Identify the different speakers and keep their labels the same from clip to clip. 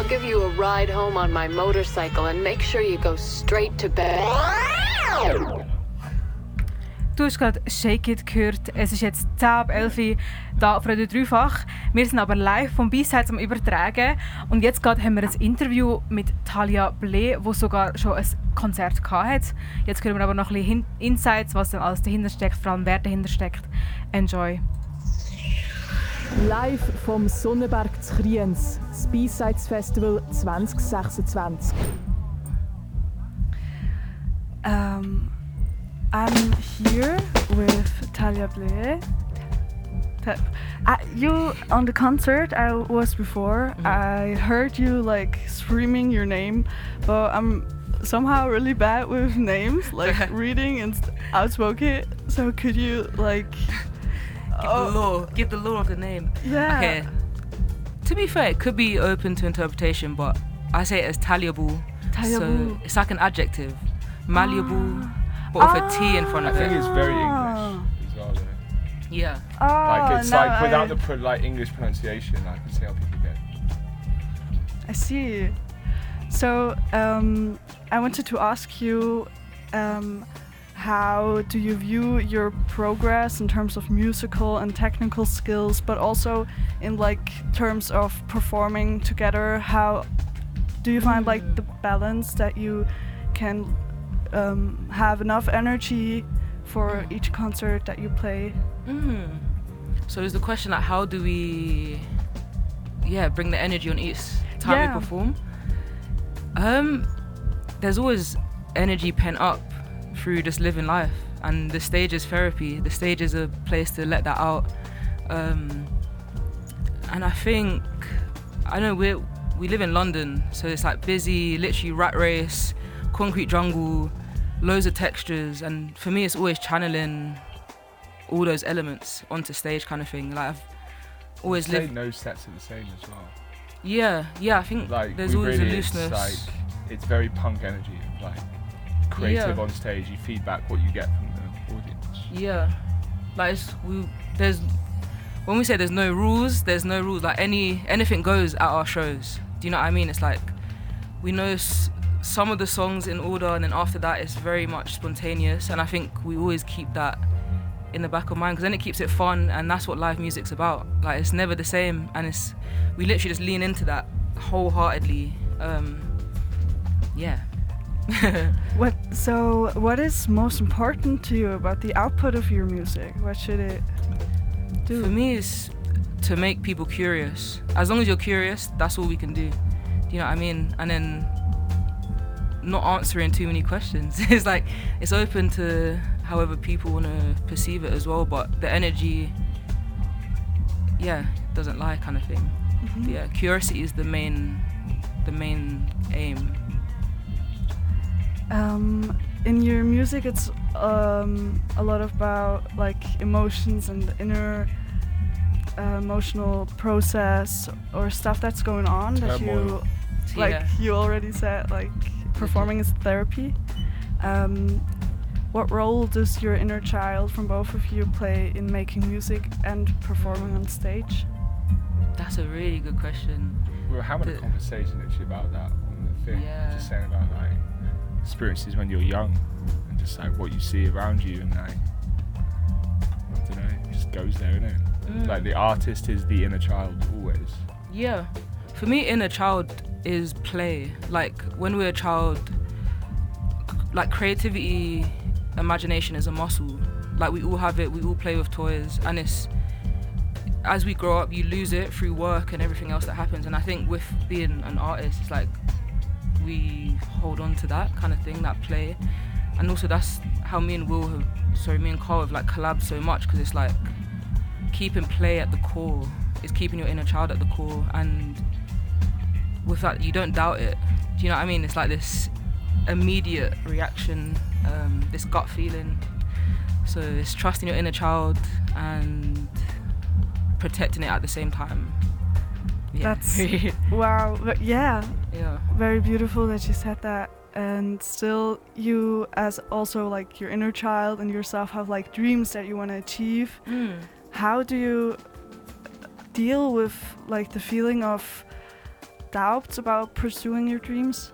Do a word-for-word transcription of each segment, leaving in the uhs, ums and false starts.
Speaker 1: give you a ride home on my motorcycle and make sure you go straight to bed.
Speaker 2: Du hast gerade «Shake It» gehört. Es ist jetzt zehn ab elf Uhr da auf Radio Dreifach. Wir sind aber live vom B-Sides am Übertragen. Und jetzt gerade haben wir ein Interview mit Talia Ble, die sogar schon ein Konzert hatte. Jetzt hören wir aber noch ein bisschen Insights, was dann alles dahinter steckt, vor allem wer dahinter steckt. Enjoy!
Speaker 3: Live vom Sonnenberg zu Kriens, das B-Sides Festival zwanzig sechsundzwanzig.
Speaker 4: Um, I'm here with Talia Ble. Ta- uh, you on the concert I was before. Mm-hmm. I heard you like screaming your name, but I'm somehow really bad with names, like reading and st- outspoken. So could you like
Speaker 5: give
Speaker 4: oh,
Speaker 5: the law, give the law of the name?
Speaker 4: Yeah.
Speaker 5: Okay. To be fair, it could be open to interpretation, but I say it as Talia-Boo.
Speaker 4: Talia-Boo.
Speaker 5: So it's like an adjective, malleable.
Speaker 4: Ah.
Speaker 5: But with a T in front of
Speaker 6: I think
Speaker 5: it.
Speaker 6: it's very English as well. Though.
Speaker 5: Yeah.
Speaker 4: Oh,
Speaker 6: like it's
Speaker 4: now
Speaker 6: like without
Speaker 4: I,
Speaker 6: the pro- like English pronunciation, I can see how people get.
Speaker 4: I see. So um, I wanted to ask you, um, how do you view your progress in terms of musical and technical skills, but also in like terms of performing together? How do you find like the balance that you can Um, have enough energy for each concert that you play?
Speaker 5: Mm. So is the question like how do we yeah bring the energy on each time
Speaker 4: yeah.
Speaker 5: we perform? Um, there's always energy pent up through just living life, and the stage is therapy. The stage is a place to let that out. Um, and I think I know we we live in London, so it's like busy, literally rat race, concrete jungle, loads of textures, and for me it's always channeling all those elements onto stage kind of thing. Like I've always
Speaker 6: Say
Speaker 5: lived.
Speaker 6: no sets are the same as well.
Speaker 5: Yeah, yeah. I think
Speaker 6: Like
Speaker 5: there's
Speaker 6: we
Speaker 5: always
Speaker 6: really,
Speaker 5: a looseness.
Speaker 6: It's like it's very punk energy, like creative
Speaker 5: Yeah.
Speaker 6: on stage. You feedback what you get from the audience.
Speaker 5: Yeah, like it's, we there's when we say there's no rules, there's no rules. Like any anything goes at our shows. Do you know what I mean? It's like we know s- some of the songs in order, and then after that it's very much spontaneous. And I think we always keep that in the back of mind, because then it keeps it fun, and that's what live music's about. Like it's never the same, and it's we literally just lean into that wholeheartedly. Um, yeah.
Speaker 4: What so what is most important to you about the output of your music? What should it do?
Speaker 5: For me, it's to make people curious. As long as you're curious, that's all we can do. Do you know what I mean? And then not answering too many questions. It's like it's open to however people want to perceive it as well, but the energy, yeah, doesn't lie, kind of thing.
Speaker 4: Mm-hmm.
Speaker 5: Yeah, curiosity is the main, the main aim.
Speaker 4: Um, in your music, it's um, a lot about like emotions and the inner uh, emotional process or stuff that's going on that
Speaker 6: Turmoil.
Speaker 4: you, like
Speaker 5: Yeah.
Speaker 4: you already said, like performing is therapy. Um, what role does your inner child from both of you play in making music and performing on stage?
Speaker 5: That's a really good question.
Speaker 6: We were having a
Speaker 5: The-
Speaker 6: conversation actually about that on the thing.
Speaker 5: Yeah.
Speaker 6: Just saying about like experiences when you're young and just like what you see around you, and like I don't know, it just goes there, innit?
Speaker 5: Mm.
Speaker 6: Like the artist is the inner child always.
Speaker 5: Yeah, for me, inner child is play. Like when we're a child, like creativity, imagination is a muscle. Like we all have it, we all play with toys, and it's as we grow up, you lose it through work and everything else that happens. And I think with being an artist, it's like we hold on to that kind of thing, that play. And also that's how me and Will have, sorry, me and Carl have like collabed so much, because it's like keeping play at the core is keeping your inner child at the core, and with that you don't doubt it. Do you know what I mean? It's like this immediate reaction, um, this gut feeling. So it's trusting your inner child and protecting it at the same time. Yeah.
Speaker 4: That's wow. But yeah,
Speaker 5: yeah.
Speaker 4: very beautiful that you said that. And still, you as also like your inner child and yourself have like dreams that you want to achieve.
Speaker 5: Mm.
Speaker 4: How do you deal with like the feeling of doubts about pursuing your dreams?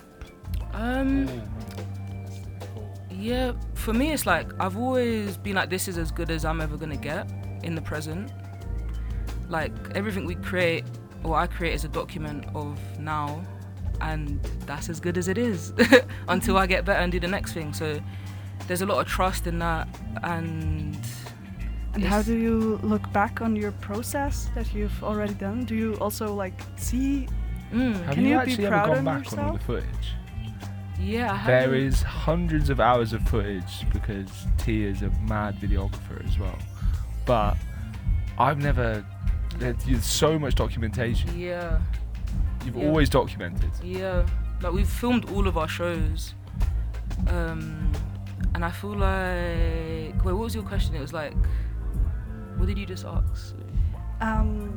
Speaker 5: Um,
Speaker 6: Ooh, that's cool.
Speaker 5: yeah, for me, it's like I've always been like, this is as good as I'm ever gonna get in the present. Like everything we create, or I create, is a document of now, and that's as good as it is until I get better and do the next thing. So there's a lot of trust in that, and
Speaker 4: And how
Speaker 5: Yes.
Speaker 4: do you look back on your process that you've already done? Do you also like see?
Speaker 5: mm,
Speaker 6: Have
Speaker 4: Can
Speaker 6: you,
Speaker 4: you be
Speaker 6: actually ever
Speaker 4: proud
Speaker 6: gone
Speaker 4: on
Speaker 6: back on all
Speaker 4: yourself?
Speaker 6: the footage?
Speaker 5: yeah, I have
Speaker 6: There is hundreds of hours of footage because T is a mad videographer as well. But I've never. There's there's so much documentation.
Speaker 5: Yeah,
Speaker 6: You've
Speaker 5: Yeah.
Speaker 6: always documented.
Speaker 5: yeah. Like we've filmed all of our shows, um, and I feel like. Wait, what was your question? It was like, what did you just ask?
Speaker 4: Um,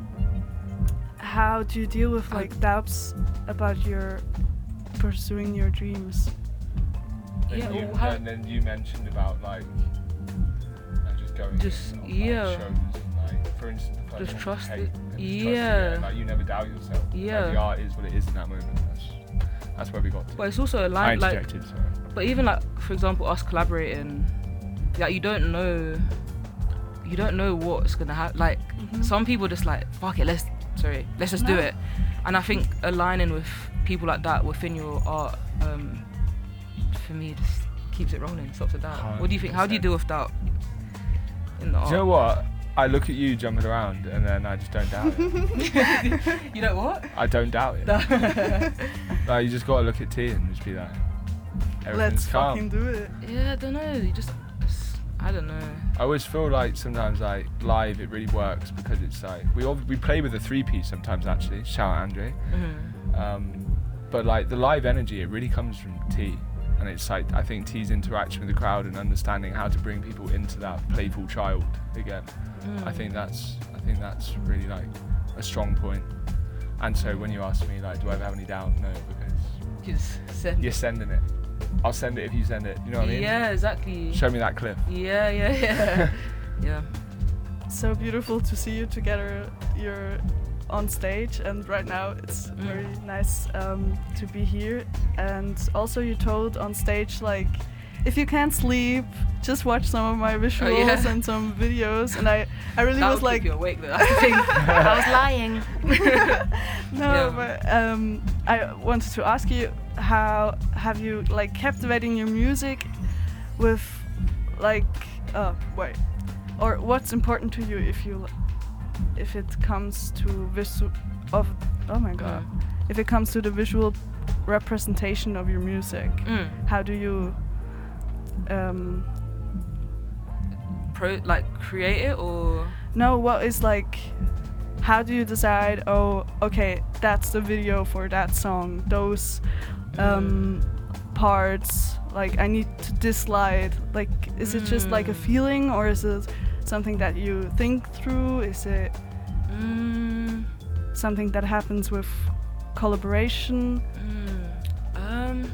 Speaker 4: how do you deal with
Speaker 5: I-
Speaker 4: like doubts about your pursuing your dreams?
Speaker 6: And,
Speaker 5: Yeah,
Speaker 6: you,
Speaker 5: well, how-
Speaker 6: and then you mentioned about like uh, just going
Speaker 5: Just-
Speaker 6: in on,
Speaker 5: yeah.
Speaker 6: like, shows and like, for instance, like,
Speaker 5: Just
Speaker 6: almost
Speaker 5: trust
Speaker 6: hate
Speaker 5: it.
Speaker 6: and just
Speaker 5: Yeah.
Speaker 6: trust it, and, like you never doubt yourself.
Speaker 5: Yeah.
Speaker 6: Like, the art is what it is in that moment. That's that's where we got to.
Speaker 5: But it's also a
Speaker 6: I
Speaker 5: line like.
Speaker 6: interjected. Sorry.
Speaker 5: But even like, for example, us collaborating, like you don't know, you don't know what's gonna happen. Like
Speaker 4: Mhm.
Speaker 5: some people just like, fuck it, let's, sorry, let's just do
Speaker 4: No.
Speaker 5: it. And I think aligning with people like that within your art, um, for me, just keeps it rolling, stops the doubt. What do you think? How do you deal with doubt in the art?
Speaker 6: Do you know what? I look at you jumping around and then I just don't doubt it.
Speaker 5: You know what?
Speaker 6: I don't doubt it. Like, you just gotta look at T and just be like, everything's
Speaker 4: Let's
Speaker 6: calm.
Speaker 4: fucking do it.
Speaker 5: Yeah, I don't know. You just, just, I don't know.
Speaker 6: I always feel like sometimes like live it really works because it's like we all, we play with a three piece sometimes actually. Shout out Andre.
Speaker 5: Mhm.
Speaker 6: Um, but like the live energy, it really comes from T, and it's like I think T's interaction with the crowd and understanding how to bring people into that playful child again. I
Speaker 5: Mm.
Speaker 6: think that's I think that's really like a strong point. And so when you ask me like, do I ever have any doubt? No, because
Speaker 5: You just send.
Speaker 6: you're sending it. I'll send it if you send it. You know what I mean?
Speaker 5: Yeah, exactly.
Speaker 6: Show me that clip.
Speaker 5: Yeah, yeah, yeah. yeah.
Speaker 4: So beautiful to see you together. You're on stage, and right now it's
Speaker 5: Mm.
Speaker 4: very nice um, to be here. And also, you told on stage like, if you can't sleep, just watch some of my visuals
Speaker 5: yeah.
Speaker 4: and some videos. And I, I really
Speaker 5: That
Speaker 4: was
Speaker 5: would
Speaker 4: like,
Speaker 5: keep you awake though. I think I was lying.
Speaker 4: no,
Speaker 5: Yeah.
Speaker 4: but um, I wanted to ask you, how have you like captivating your music with like, uh, wait, or what's important to you if you, if it comes to visu of, oh my god,
Speaker 5: Mm.
Speaker 4: if it comes to the visual representation of your music,
Speaker 5: Mm.
Speaker 4: how do you, um,
Speaker 5: Pro, like create it or
Speaker 4: know what is like, how do you decide, oh, okay, that's the video for that song, those um, parts, like I need to dislike, like is it just like a
Speaker 5: Mm.
Speaker 4: feeling, or is it something that you think through? Is it
Speaker 5: mm,
Speaker 4: something that happens with collaboration?
Speaker 5: mm, um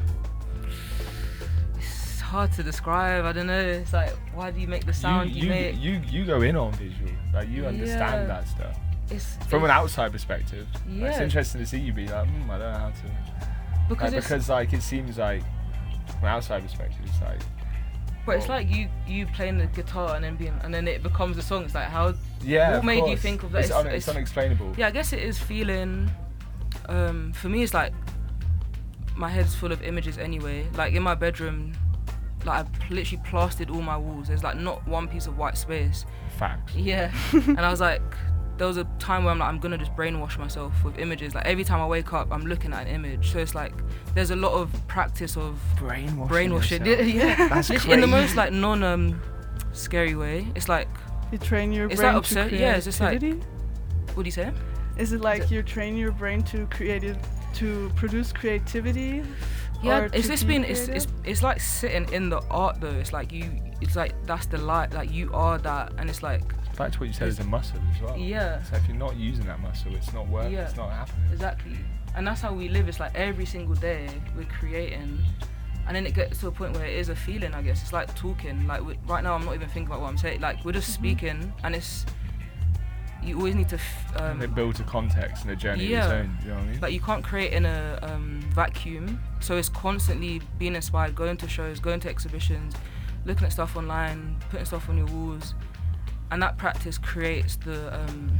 Speaker 5: it's hard to describe. I don't know. It's like, why do you make the sound you,
Speaker 6: you,
Speaker 5: make?
Speaker 6: you you go in on visual. Like you understand
Speaker 5: Yeah.
Speaker 6: that stuff.
Speaker 5: It's
Speaker 6: From an
Speaker 5: it's-
Speaker 6: outside perspective. Like, it's
Speaker 5: Yeah.
Speaker 6: interesting to see you be like, hmm, I don't know how to.
Speaker 5: because
Speaker 6: Like,
Speaker 5: it's,
Speaker 6: because like it seems like from an outside perspective, it's like
Speaker 5: but it's
Speaker 6: well-
Speaker 5: like you you playing the guitar and then being and then it becomes a song. It's like, how?
Speaker 6: yeah.
Speaker 5: What
Speaker 6: of
Speaker 5: made you
Speaker 6: course.
Speaker 5: think of that?
Speaker 6: It's,
Speaker 5: It's-
Speaker 6: un- it's
Speaker 5: it's-
Speaker 6: unexplainable.
Speaker 5: Yeah, I guess it is feeling. Um, for me, it's like my head's full of images anyway. Like in my bedroom, like I pl- literally plastered all my walls. There's like not one piece of white space.
Speaker 6: Facts.
Speaker 5: Yeah, and I was like, there was a time where I'm like, I'm gonna just brainwash myself with images. Like every time I wake up, I'm looking at an image. So it's like there's a lot of practice of
Speaker 6: Brainwashing.
Speaker 5: brainwashing.
Speaker 6: yourself.
Speaker 5: Yeah,
Speaker 6: That's
Speaker 5: Lit- in the most
Speaker 6: crazy.
Speaker 5: like non um scary way. It's like,
Speaker 4: You train your
Speaker 5: It's
Speaker 4: brain
Speaker 5: like
Speaker 4: to
Speaker 5: obse-
Speaker 4: creativity?
Speaker 5: yeah, it's just like- what do you say?
Speaker 4: Is it like
Speaker 5: it-
Speaker 4: you train your brain to create it, to produce creativity?
Speaker 5: Yeah,
Speaker 4: or
Speaker 5: it's
Speaker 4: to
Speaker 5: just
Speaker 4: be
Speaker 5: been it's, it's
Speaker 4: creative?
Speaker 5: it's like sitting in the art though. It's like you it's like that's the light, like you are that, and it's like
Speaker 6: Back to what you said is a muscle as well.
Speaker 5: yeah,
Speaker 6: So if you're not using that muscle, it's not working.
Speaker 5: Yeah.
Speaker 6: It's not happening.
Speaker 5: exactly. And that's how we live. It's like every single day we're creating, and then it gets to a point where it is a feeling. I guess it's like talking. Like we, right now, I'm not even thinking about what I'm saying. Like we're just
Speaker 4: Mhm.
Speaker 5: speaking, and it's you always need to f-
Speaker 6: and it
Speaker 5: um,
Speaker 6: builds a context and a journey
Speaker 5: Yeah.
Speaker 6: of its own. You know what I mean?
Speaker 5: like you can't create in a um, vacuum. So it's constantly being inspired, going to shows, going to exhibitions, looking at stuff online, putting stuff on your walls, and that practice creates the um,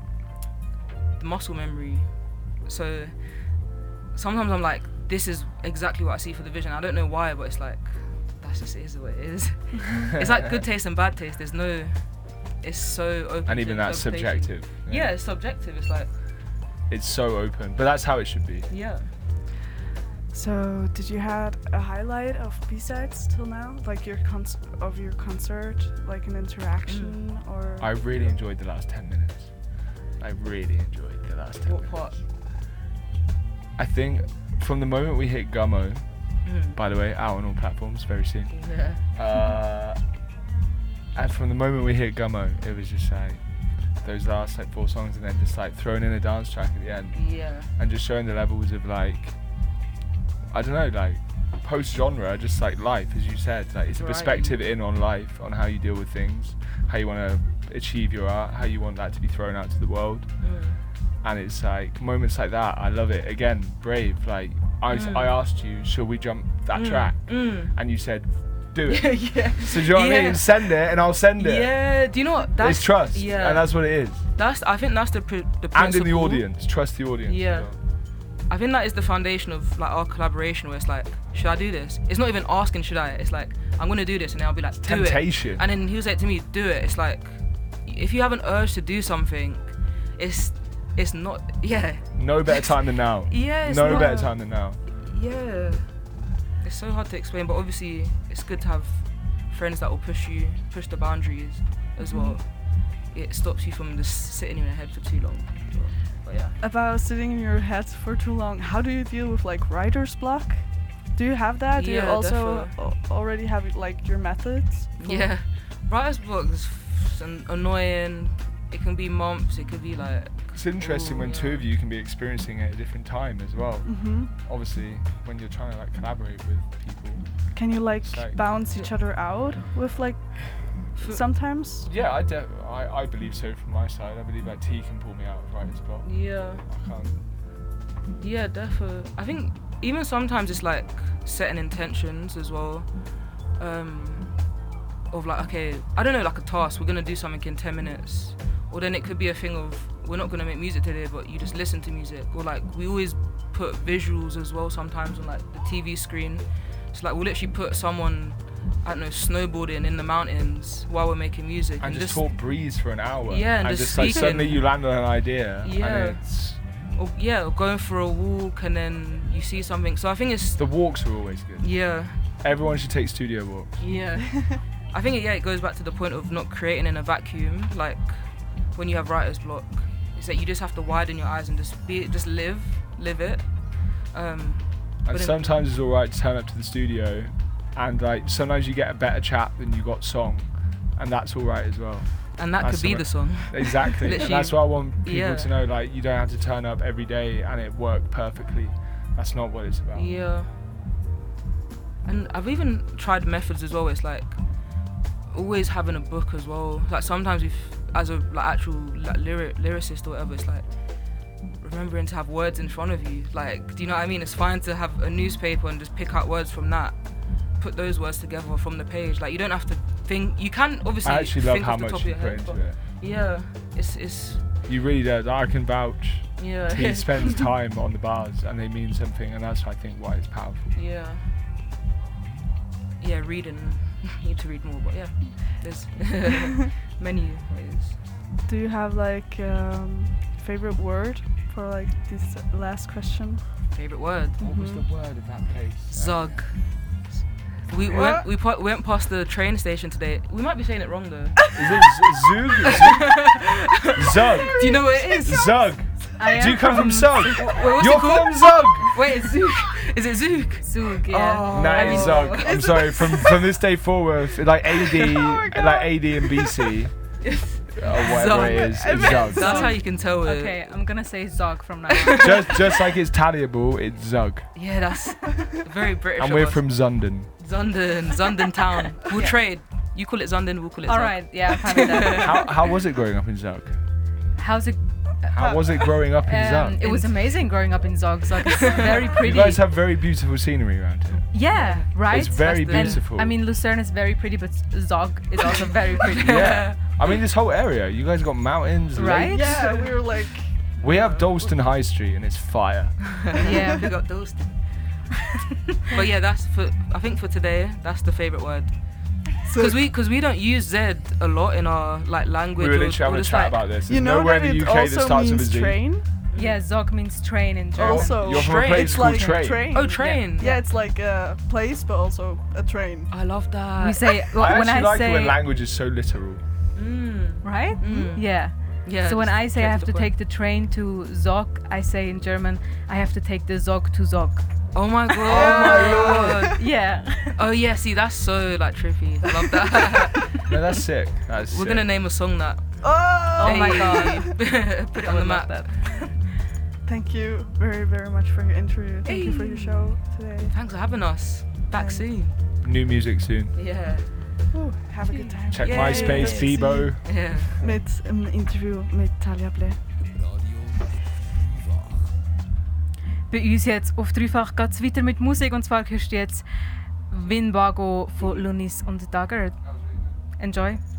Speaker 5: the muscle memory. So sometimes I'm like, this is exactly what I see for the vision. I don't know why, but it's like that's just is what it is. It's like good taste and bad taste. There's no. It's so open.
Speaker 6: and
Speaker 5: to
Speaker 6: even that's
Speaker 5: interpretation.
Speaker 6: subjective.
Speaker 5: Yeah, it's subjective. It's like
Speaker 6: It's so open, but that's how it should be.
Speaker 5: yeah.
Speaker 4: So, did you had a highlight of B-sides till now, like your cons- of your concert, like an interaction or?
Speaker 6: I really enjoyed the last ten minutes. I really enjoyed the last ten
Speaker 5: What
Speaker 6: minutes.
Speaker 5: part?
Speaker 6: I think from the moment we hit Gummo,
Speaker 5: Mm.
Speaker 6: by the way, out on all platforms very soon.
Speaker 5: Yeah.
Speaker 6: Uh, and from the moment we hit Gummo, it was just like those last like four songs, and then just like throwing in a dance track at the end,
Speaker 5: Yeah.
Speaker 6: and just showing the levels of like, I don't know, like post genre, just like life, as you said, like it's a
Speaker 5: Right.
Speaker 6: perspective in on life, on how you deal with things, how you want to achieve your art, how you want that to be thrown out to the world.
Speaker 5: Mm.
Speaker 6: And it's like moments like that, I love it. Again, brave. Like I, s-
Speaker 5: Mm.
Speaker 6: I asked you, shall we jump that
Speaker 5: Mm.
Speaker 6: track?
Speaker 5: Mm.
Speaker 6: And you said, do it.
Speaker 5: yeah.
Speaker 6: So do you know what I
Speaker 5: Yeah.
Speaker 6: mean? Send it, and I'll send it.
Speaker 5: Yeah. Do you know what? That's
Speaker 6: It's trust,
Speaker 5: Yeah.
Speaker 6: and that's what it is.
Speaker 5: That's. I think that's the pr- the
Speaker 6: And in the
Speaker 5: principle.
Speaker 6: audience, trust the audience. as
Speaker 5: Yeah.
Speaker 6: well.
Speaker 5: I think that is the foundation of like our collaboration, where it's like, should I do this? It's not even asking, should I? It's like, I'm gonna do this, and then I'll be like, do
Speaker 6: Temptation.
Speaker 5: it. And then he was like to me, do it. It's like, if you have an urge to do something, it's it's not. Yeah.
Speaker 6: No better time than now.
Speaker 5: Yeah. It's
Speaker 6: no
Speaker 5: not,
Speaker 6: better time than now.
Speaker 5: Yeah. It's so hard to explain, but obviously it's good to have friends that will push you, push the boundaries as well. It stops you from just sitting in your head for too long. But, but yeah.
Speaker 4: About sitting in your head for too long, how do you deal with like writer's block? Do you have that? Do you
Speaker 5: Yeah,
Speaker 4: also al- already have like your methods? for-
Speaker 5: Yeah. Writer's block is f- an- annoying. It can be months. It could be like.
Speaker 6: It's interesting
Speaker 5: Oh,
Speaker 6: when
Speaker 5: yeah.
Speaker 6: two of you can be experiencing it at a different time as well.
Speaker 4: Mhm.
Speaker 6: Obviously, when you're trying to like collaborate with people.
Speaker 4: Can you like
Speaker 6: It's like-
Speaker 4: bounce each other out with like
Speaker 5: f-
Speaker 4: sometimes?
Speaker 6: Yeah, I, de- I I believe so from my side. I believe like T can pull me out of writer's block.
Speaker 5: Yeah.
Speaker 6: I can't.
Speaker 5: Yeah, definitely. I think even sometimes it's like setting intentions as well. Um, of like, okay, I don't know, like a task. We're gonna do something in ten minutes, or then it could be a thing of we're not gonna make music today, but you just listen to music. Or like we always put visuals as well sometimes on like the T V screen. It's like we'll literally put someone, I don't know, snowboarding in the mountains while we're making music,
Speaker 6: And just talk breeze for an hour.
Speaker 5: Yeah, and
Speaker 6: and
Speaker 5: just
Speaker 6: just like
Speaker 5: speaking.
Speaker 6: suddenly you land on an idea.
Speaker 5: Yeah.
Speaker 6: And it's
Speaker 5: or, yeah, or going for a walk and then you see something. So I think it's
Speaker 6: the walks are always good.
Speaker 5: yeah.
Speaker 6: Everyone should take studio walks.
Speaker 5: Yeah. I think, yeah, it goes back to the point of not creating in a vacuum. Like, when you have writer's block, it's that you just have to widen your eyes and just be, just live, live it. Um,
Speaker 6: And
Speaker 5: But in-
Speaker 6: sometimes it's alright to turn up to the studio, and like sometimes you get a better chat than you got song, and that's alright as well.
Speaker 5: and that
Speaker 6: That's
Speaker 5: could be
Speaker 6: alright.
Speaker 5: the song.
Speaker 6: Exactly. And
Speaker 5: Literally,
Speaker 6: that's what I want people
Speaker 5: yeah.
Speaker 6: to know. Like you don't have to turn up every day and it work perfectly. That's not what it's about.
Speaker 5: Yeah. And I've even tried methods as well. It's like always having a book as well. Like sometimes if as a like actual like, lyric lyricist or whatever, it's like remembering to have words in front of you. Like, do you know what I mean? It's fine to have a newspaper and just pick out words from that. Put those words together from the page. Like you don't have to think. You can obviously
Speaker 6: I actually love
Speaker 5: think
Speaker 6: how
Speaker 5: off the top
Speaker 6: much
Speaker 5: of
Speaker 6: you
Speaker 5: your
Speaker 6: put
Speaker 5: head.
Speaker 6: into
Speaker 5: but
Speaker 6: it.
Speaker 5: yeah, it's it's
Speaker 6: You really do. I can vouch.
Speaker 5: yeah.
Speaker 6: He spends time on the bars and they mean something, and that's I think why it's powerful.
Speaker 5: Yeah. Yeah, reading. You need to read more, but yeah, there's many ways.
Speaker 4: Do you have like um, favorite word for like this last question?
Speaker 5: Favorite word?
Speaker 6: What was
Speaker 4: Mhm.
Speaker 6: the word of that place?
Speaker 5: Zug. We
Speaker 4: What?
Speaker 5: went we pa- went past the train station today. We might be saying it wrong though.
Speaker 6: Is it Z- Zug? Zug.
Speaker 5: Do you know what it is?
Speaker 6: Zug.
Speaker 2: I
Speaker 6: Do you
Speaker 2: am
Speaker 6: come from Zug?
Speaker 5: Wait, what's
Speaker 6: You're
Speaker 5: it called?
Speaker 6: from Zug.
Speaker 5: Wait, it's Zook. Is it Zook?
Speaker 2: Zug, yeah.
Speaker 5: Oh.
Speaker 6: No,
Speaker 5: I
Speaker 6: it's
Speaker 5: mean-
Speaker 6: Zug. I'm sorry. From from this day forward, like A D, like A D and B C, or whatever
Speaker 5: Zug.
Speaker 6: it is, it's Zug.
Speaker 5: That's how you can tell it.
Speaker 2: Okay, I'm gonna say Zog from now on.
Speaker 6: just just like it's Tallyable, it's Zug.
Speaker 5: Yeah, that's very British.
Speaker 6: And
Speaker 5: of
Speaker 6: we're
Speaker 5: us.
Speaker 6: from Zundon.
Speaker 5: Zundon, Zundon town. We'll
Speaker 2: Yeah.
Speaker 5: trade. You call it Zundon, we'll call it
Speaker 2: All
Speaker 5: Zug.
Speaker 2: right, yeah, I'm fine with that.
Speaker 6: How how was it growing up in Zug?
Speaker 2: how's it?
Speaker 6: How was it growing up in
Speaker 2: Um,
Speaker 6: Zug?
Speaker 2: it was amazing growing up in Zug. Zug is very pretty.
Speaker 6: You guys have very beautiful scenery around here.
Speaker 2: yeah, right.
Speaker 6: It's very
Speaker 5: That's the-
Speaker 2: And,
Speaker 6: beautiful.
Speaker 2: I mean, Lucerne is very pretty, but Zug is also very pretty.
Speaker 6: yeah. I mean, this whole area, you guys got mountains,
Speaker 2: Right?
Speaker 6: lakes.
Speaker 4: Yeah, we were like.
Speaker 6: We have Dalston High Street and it's fire.
Speaker 2: Yeah.
Speaker 5: We got those. But yeah, that's for. I think for today, that's the favorite word. Because we, because we don't use Z a lot in our like language.
Speaker 6: We were
Speaker 5: or-
Speaker 6: literally having
Speaker 5: or
Speaker 6: a
Speaker 5: just,
Speaker 6: chat
Speaker 5: like,
Speaker 6: about this. There's
Speaker 4: You know
Speaker 6: nowhere
Speaker 4: that
Speaker 6: in the
Speaker 4: it
Speaker 6: U K that
Speaker 4: also
Speaker 6: starts with a
Speaker 4: means
Speaker 6: Z.
Speaker 4: train?
Speaker 2: Yeah, Zog means train in German.
Speaker 4: Also,
Speaker 6: You're from a
Speaker 5: Train.
Speaker 6: place
Speaker 4: it's
Speaker 6: called
Speaker 4: like
Speaker 6: Train.
Speaker 4: train.
Speaker 5: Oh, train.
Speaker 4: Yeah, it's like a place, but also a train.
Speaker 5: I love that.
Speaker 2: We say
Speaker 6: I
Speaker 2: like, when
Speaker 6: actually
Speaker 2: I
Speaker 6: like
Speaker 2: say
Speaker 6: it when language is so literal.
Speaker 5: Mm.
Speaker 2: right.
Speaker 5: Mm.
Speaker 2: Yeah.
Speaker 5: Yeah.
Speaker 2: so when
Speaker 5: just
Speaker 2: I say I
Speaker 5: get
Speaker 2: have
Speaker 5: the
Speaker 2: to
Speaker 5: point.
Speaker 2: take the train to Zog, I say in German I have to take the Zog to Zog.
Speaker 5: Oh my god.
Speaker 6: Oh my lord.
Speaker 2: Yeah.
Speaker 5: Oh yeah. See, that's so like trippy. I love that.
Speaker 6: No, that's sick. That's
Speaker 5: We're
Speaker 6: sick.
Speaker 5: gonna name a song that.
Speaker 4: Oh,
Speaker 2: Oh my
Speaker 5: Hey.
Speaker 2: god.
Speaker 5: Put it
Speaker 2: I
Speaker 5: on the
Speaker 2: would
Speaker 5: map.
Speaker 2: love that.
Speaker 4: Thank you very, very much for your interview. Thank you for your show today.
Speaker 5: Thanks for having us. Back
Speaker 4: Um,
Speaker 5: soon.
Speaker 6: New music soon.
Speaker 5: Yeah.
Speaker 4: Ooh, have a good time.
Speaker 6: Check
Speaker 5: Yay.
Speaker 6: MySpace, Fibo.
Speaker 5: Yeah.
Speaker 4: Met een interview met Talia Ble.
Speaker 2: Bei uns jetzt auf Dreifach geht es weiter mit Musik und zwar hörst du jetzt Winbago von Lunis und Dagger. Enjoy.